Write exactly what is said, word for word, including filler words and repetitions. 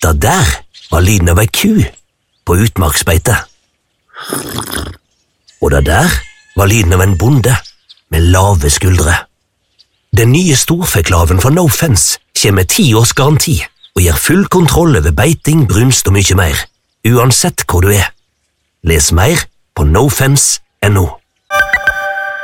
Det der var lyden av ei ku på utmarksbeite. Og det der var lyden av en bonde med lave skuldre. Den nye storfeklaven fra No Fence kommer med ti års garanti og gir full kontroll over beiting, brunst og mye mer, uansett hvor du er. Les mer på no fence punktum no.